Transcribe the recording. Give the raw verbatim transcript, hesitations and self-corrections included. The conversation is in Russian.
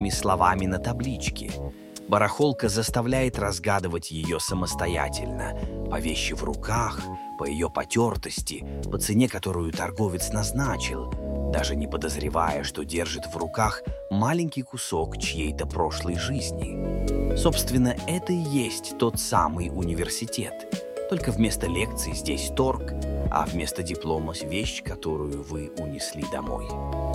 ключевыми словами на табличке. Барахолка заставляет разгадывать ее самостоятельно, по вещи в руках, по ее потертости, по цене, которую торговец назначил, даже не подозревая, что держит в руках маленький кусок чьей-то прошлой жизни. Собственно, это и есть тот самый университет. Только вместо лекций здесь торг, а вместо диплома вещь, которую вы унесли домой.